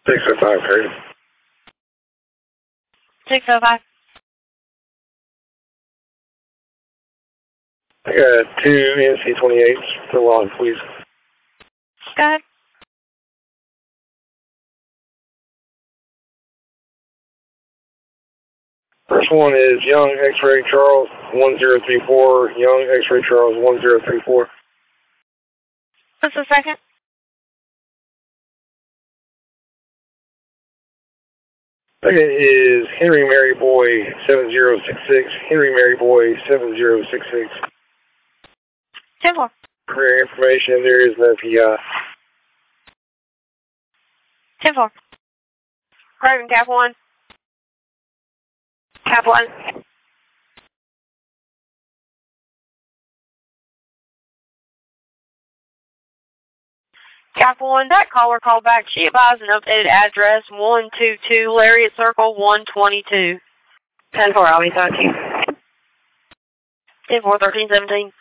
605, Harry. 605. I got 2 NC-28s. Still on, please. Go ahead. First one is Young X-Ray Charles 1034. Young X-Ray Charles 1034. What's the second? Second is Henry Mary Boy 7066. Henry Mary Boy 7066. 10-4. For your information, there is no PI. 10-4. Raven, Cap 1. Cap 1. Cap 1, that caller called back. She advised an updated address, 122 Lariat Circle, 122. 10-4, I'll be talking to you. 10-4, 1317.